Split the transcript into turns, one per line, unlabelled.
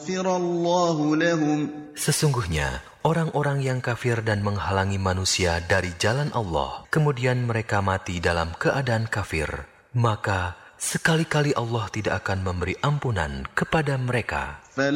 يغفر الله لهم.
Sesungguhnya, orang-orang yang kafir dan menghalangi manusia dari jalan Allah, kemudian mereka mati dalam keadaan kafir, maka sekali-kali Allah tidak akan memberi ampunan kepada mereka.